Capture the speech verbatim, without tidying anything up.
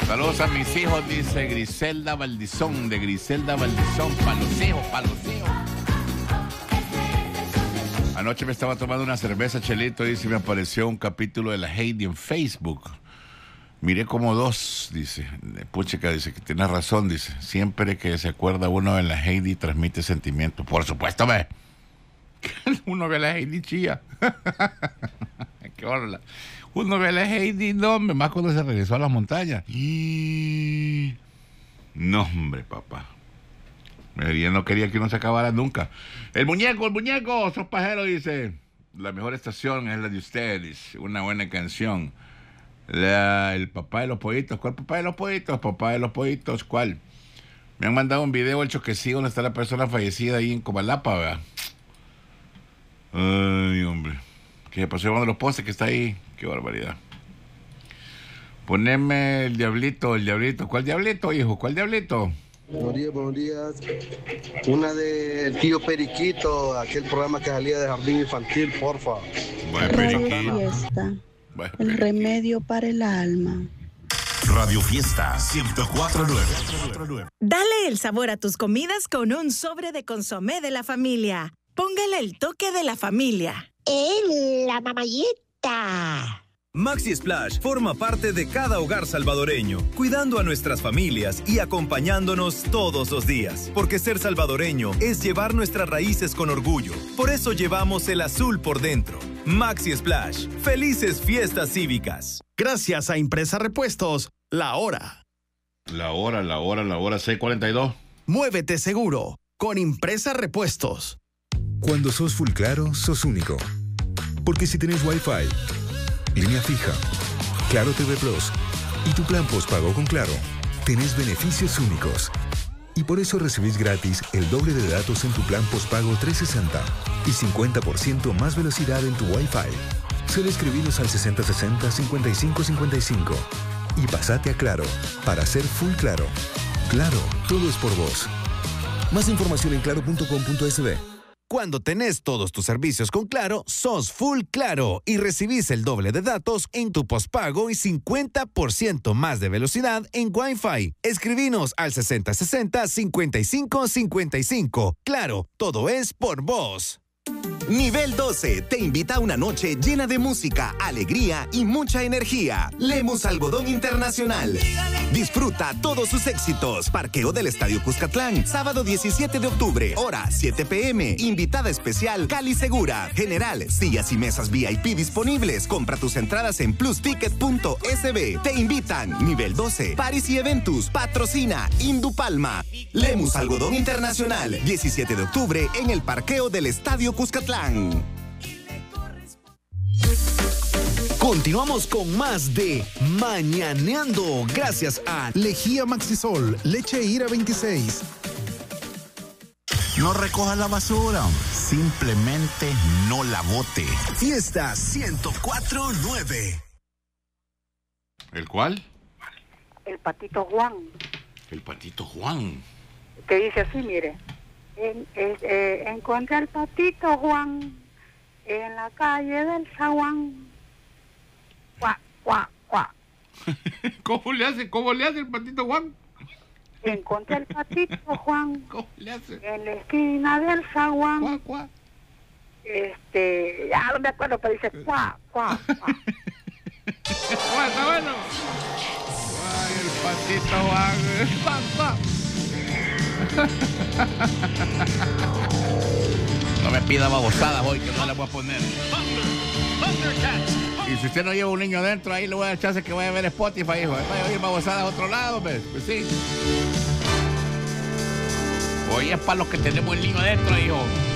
Saludos a mis hijos, dice Griselda Valdizón, de Griselda Valdizón, para los hijos, para los hijos. Anoche me estaba tomando una cerveza, Chelito, dice, me apareció un capítulo de la Heidi en Facebook. Miré como dos, dice. Puchica, dice que tiene razón, dice. Siempre que se acuerda uno de la Heidi, transmite sentimiento. Por supuesto, ve. Uno ve a la Heidi chía. Qué horror. Uno ve a la Heidi, no, hombre, más cuando se regresó a las montañas. Y... no, hombre, papá. Ella no quería que uno se acabara nunca. El muñeco, el muñeco, sos pajero, dice. La mejor estación es la de ustedes. Una buena canción. La, el papá de los pollitos. ¿Cuál papá de los pollitos? Papá de los pollitos, ¿cuál? Me han mandado un video, el choquecillo, donde está la persona fallecida ahí en Comalapa, ¿verdad? Ay, hombre. ¿Qué pasó uno de los postes que está ahí? Qué barbaridad. Poneme el diablito, el diablito. ¿Cuál diablito, hijo? ¿Cuál diablito? Buenos días, buenos días. Una del tío Periquito, aquel programa que salía de jardín infantil, porfa. Radio Fiesta, el remedio para el alma. Radio Fiesta ciento cuatro punto nueve. Dale el sabor a tus comidas con un sobre de consomé de la familia. Póngale el toque de la familia. ¡En la mamayita! Maxi Splash forma parte de cada hogar salvadoreño, cuidando a nuestras familias y acompañándonos todos los días. Porque ser salvadoreño es llevar nuestras raíces con orgullo. Por eso llevamos el azul por dentro. Maxi Splash. Felices fiestas cívicas. Gracias a Impresa Repuestos, la hora. La hora, la hora, la hora, seis cuarenta y dos. Muévete seguro con Impresa Repuestos. Cuando sos full claro, sos único. Porque si tenés Wi-Fi, línea fija, Claro T V Plus y tu plan postpago con Claro, tenés beneficios únicos. Y por eso recibís gratis el doble de datos en tu plan postpago trescientos sesenta y cincuenta por ciento más velocidad en tu Wi-Fi. Solo escribinos al sesenta sesenta cincuenta y cinco cincuenta y cinco y pasate a Claro para ser full claro. Claro, todo es por vos. Más información en claro punto com punto es be. Cuando tenés todos tus servicios con Claro, sos full Claro y recibís el doble de datos en tu postpago y cincuenta por ciento más de velocidad en Wi-Fi. Escribinos al sesenta sesenta cincuenta y cinco cincuenta y cinco. Claro, todo es por vos. Nivel doce te invita a una noche llena de música, alegría y mucha energía. Lemus Algodón Internacional. Disfruta todos sus éxitos. Parqueo del Estadio Cuscatlán, sábado diecisiete de octubre, hora siete pe eme. Invitada especial Cali Segura. General, sillas y mesas ve i pe disponibles. Compra tus entradas en plus ticket punto es be. Te invitan Nivel doce, Paris y Eventus. Patrocina Indupalma. Lemus Algodón Internacional, diecisiete de octubre en el parqueo del Estadio Cuscatlán. Continuamos con más de Mañaneando, gracias a Lejía Maxisol, leche Ira veintiséis. No recoja la basura, simplemente no la bote. Fiesta ciento cuatro punto nueve. ¿El cuál? El Patito Juan. El Patito Juan. Que dice así, mire. En, eh, eh, encontré al Patito Juan en la calle del Zaguán. Cuá, cuá, cuá. ¿Cómo le hace? ¿Cómo le hace el Patito Juan? Encontré al Patito Juan ¿Cómo le hace? en la esquina del Zaguán. Cuá, cuá. Este, ya no me acuerdo, pero dice cuá, cuá, cuá. Bueno, está bueno. Ay, el Patito Juan. Cuá, cuá. No me pida babosadas hoy, que no la voy a poner. Y si usted no lleva un niño adentro, ahí le voy a dar chance que vaya a ver Spotify, hijo. Vaya a oír babosadas a otro lado, pues, pues sí. Hoy es para los que tenemos el niño adentro, hijo.